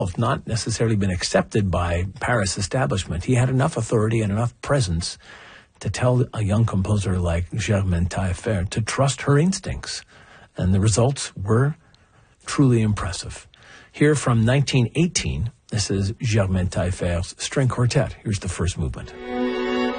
not necessarily been accepted by Paris establishment. He had enough authority and enough presence to tell a young composer like Germaine Taillefer to trust her instincts. And the results were truly impressive. Here from 1918, this is Germaine Taillefer's String Quartet. Here's the first movement.